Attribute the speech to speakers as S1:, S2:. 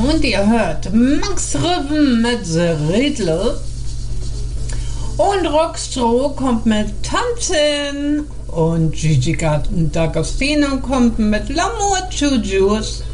S1: Und ihr hört Max Riven mit The Riddle. Und Rockstro kommt mit Tanzen. Und Gigi D'Agostino kommt mit L'amour to Juice.